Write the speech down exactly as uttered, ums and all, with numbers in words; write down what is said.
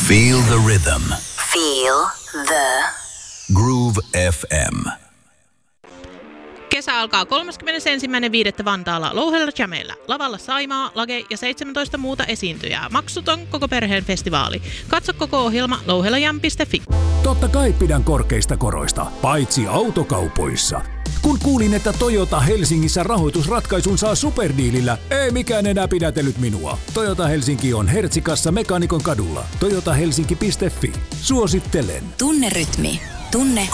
Feel the rhythm. Feel the Groove F M. Kesä alkaa kolmaskymmenesensimmäinen viidettä Vantaalla Louhella Jameillä. Lavalla Saimaa, Lage ja seitsemäntoista muuta esiintyjää. Maksuton koko perheen festivaali. Katso koko ohjelma louhelajam piste fi. Totta kai pidän korkeista koroista, paitsi autokaupoissa. Kun kuulin, että Toyota Helsingissä rahoitusratkaisun saa superdiilillä, ei mikään enää pidätellyt minua. Toyota Helsinki on Hertsikassa Mekaanikon kadulla. toyota helsinki piste fi. Suosittelen. Tunne rytmi. Tunne